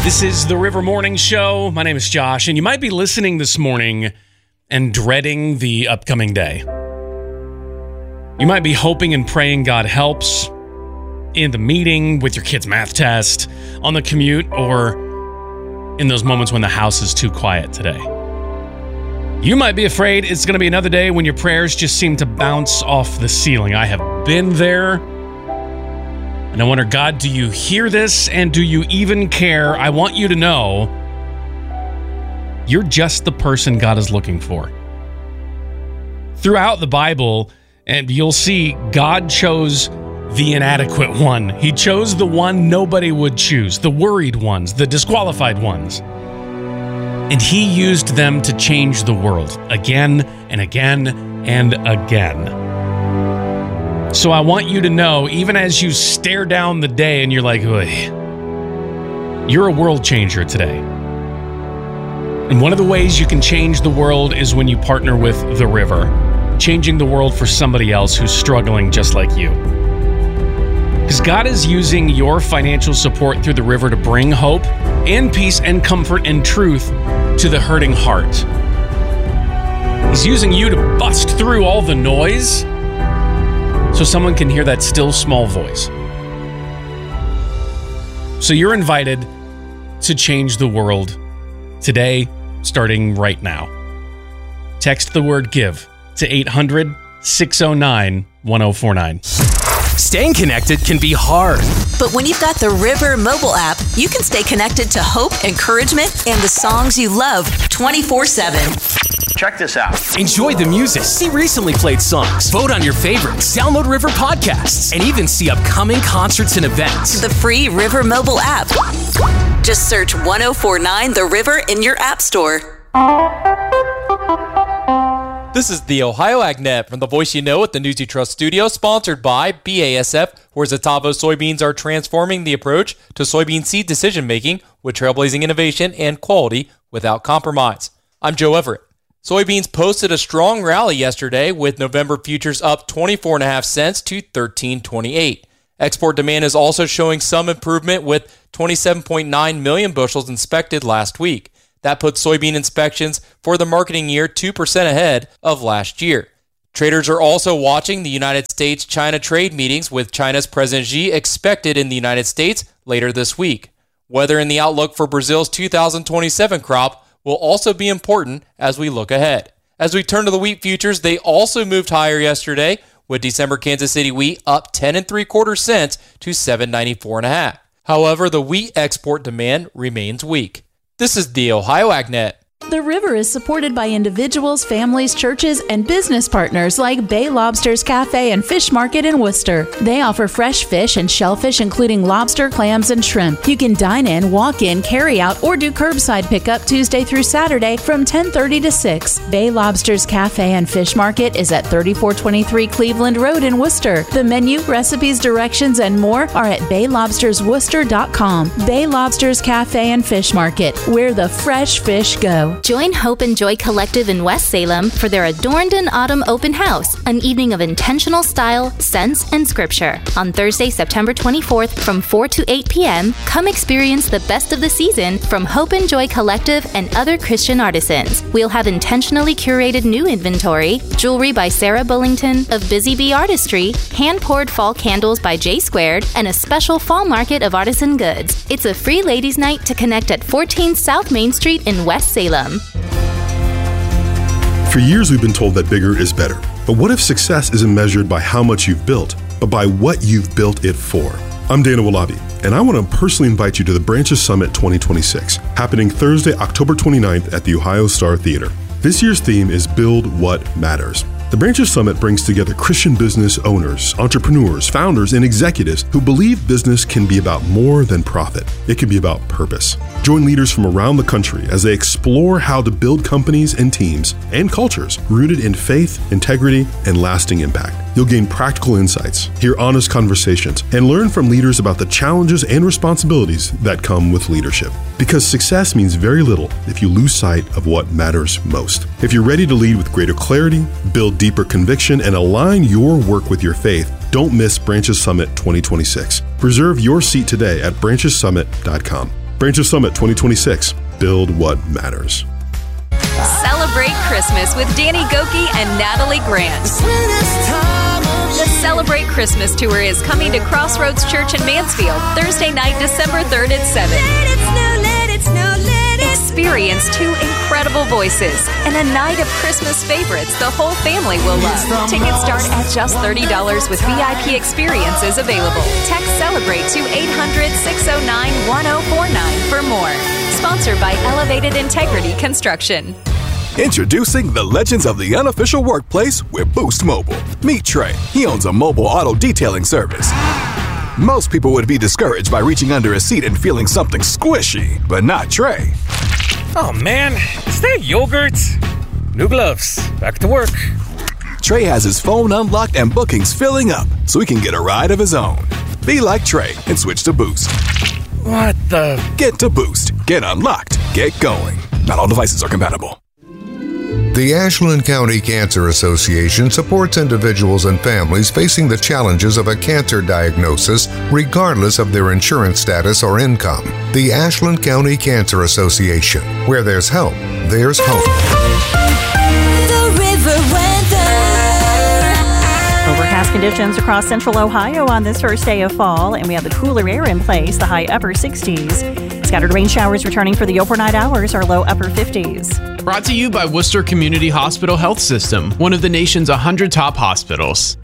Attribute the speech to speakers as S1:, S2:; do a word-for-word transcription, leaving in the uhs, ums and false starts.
S1: This is the River Morning Show. My name is Josh, and you might be listening this morning and dreading the upcoming day. You might be hoping and praying God helps in the meeting, with your kid's math test, on the commute, or in those moments when the house is too quiet today. You might be afraid it's going to be another day when your prayers just seem to bounce off the ceiling. I have been there. And I wonder, God, do you hear this? And do you even care? I want you to know you're just the person God is looking for. Throughout the Bible, and you'll see God chose the inadequate one. He chose the one nobody would choose, the worried ones, the disqualified ones. And he used them to change the world again and again and again. So I want you to know, even as you stare down the day and you're like, ugh, you're a world changer today. And one of the ways you can change the world is when you partner with The River, changing the world for somebody else who's struggling just like you. Because God is using your financial support through The River to bring hope and peace and comfort and truth to the hurting heart. He's using you to bust through all the noise so someone can hear that still small voice. So you're invited to change the world today, starting right now. Text the word GIVE to eight hundred, six oh nine, one oh four nine.
S2: Staying connected can be hard.
S3: But when you've got the River mobile app, you can stay connected to hope, encouragement, and the songs you love twenty-four seven.
S4: Check this out.
S2: Enjoy the music, see recently played songs, vote on your favorites, download River podcasts, and even see upcoming concerts and events.
S3: The free River mobile app. Just search one oh four nine The River in your app store.
S5: This is the Ohio AgNet from the Voice You Know at the News You Trust studio, sponsored by B A S F, where Zetavo soybeans are transforming the approach to soybean seed decision-making with trailblazing innovation and quality without compromise. I'm Joe Everett. Soybeans posted a strong rally yesterday with November futures up twenty-four point five cents to thirteen twenty-eight. Export demand is also showing some improvement with twenty-seven point nine million bushels inspected last week. That puts soybean inspections for the marketing year two percent ahead of last year. Traders are also watching the United States-China trade meetings with China's President Xi expected in the United States later this week. Weather and the outlook for Brazil's two thousand twenty-seven crop will also be important as we look ahead. As we turn to the wheat futures, they also moved higher yesterday, with December Kansas City wheat up ten and three quarter cents to seven ninety-four and a half. However, the wheat export demand remains weak. This is the Ohio AgNet.
S6: The River is supported by individuals, families, churches, and business partners like Bay Lobster's Cafe and Fish Market in Worcester. They offer fresh fish and shellfish, including lobster, clams, and shrimp. You can dine in, walk in, carry out, or do curbside pickup Tuesday through Saturday from ten thirty to six. Bay Lobster's Cafe and Fish Market is at thirty-four twenty-three Cleveland Road in Worcester. The menu, recipes, directions, and more are at bay lobsters worcester dot com. Bay Lobster's Cafe and Fish Market, where the fresh fish go.
S7: Join Hope and Joy Collective in West Salem for their Adorned in Autumn open house, an evening of intentional style, sense, and scripture. On Thursday, September twenty-fourth from four to eight p.m., come experience the best of the season from Hope and Joy Collective and other Christian artisans. We'll have intentionally curated new inventory, jewelry by Sarah Bullington of Busy Bee Artistry, hand-poured fall candles by J Squared, and a special fall market of artisan goods. It's a free ladies' night to connect at fourteen South Main Street in West Salem.
S8: For years, we've been told that bigger is better. But what if success isn't measured by how much you've built, but by what you've built it for? I'm Dana Walabi, and I want to personally invite you to the Branches Summit twenty twenty-six, happening Thursday, October twenty-ninth at the Ohio Star Theater. This year's theme is Build What Matters. The Branches Summit brings together Christian business owners, entrepreneurs, founders, and executives who believe business can be about more than profit. It can be about purpose. Join leaders from around the country as they explore how to build companies and teams and cultures rooted in faith, integrity, and lasting impact. You'll gain practical insights, hear honest conversations, and learn from leaders about the challenges and responsibilities that come with leadership. Because success means very little if you lose sight of what matters most. If you're ready to lead with greater clarity, build deeper conviction, and align your work with your faith, don't miss Branches Summit twenty twenty-six. Reserve your seat today at branches summit dot com. Branches Summit twenty twenty-six. Build what matters.
S3: Celebrate Christmas with Danny Goki and Natalie Grant. The Celebrate Christmas Tour is coming to Crossroads Church in Mansfield Thursday night, December third at seven. Let it snow, let it snow, let it Experience two incredible voices and a night of Christmas favorites the whole family will love. Tickets start at just thirty dollars with V I P experiences available. Text Celebrate to eight hundred, six oh nine, one oh four nine for more. Sponsored by Elevated Integrity Construction.
S4: Introducing the legends of the unofficial workplace with Boost Mobile. Meet Trey. He owns a mobile auto detailing service. Most people would be discouraged by reaching under a seat and feeling something squishy, but not Trey.
S9: Oh man, is that yogurt? New gloves. Back to work.
S4: Trey has his phone unlocked and bookings filling up, so he can get a ride of his own. Be like Trey and switch to Boost.
S9: What the?
S4: Get to Boost. Get unlocked. Get going. Not all devices are compatible.
S10: The Ashland County Cancer Association supports individuals and families facing the challenges of a cancer diagnosis, regardless of their insurance status or income. The Ashland County Cancer Association. Where there's help, there's hope.
S11: The River Weather. Overcast conditions across central Ohio on this first day of fall, and we have the cooler air in place, the high upper sixties. Scattered rain showers returning for the overnight hours, our low upper fifties.
S12: Brought to you by Worcester Community Hospital Health System, one of the nation's one hundred top hospitals.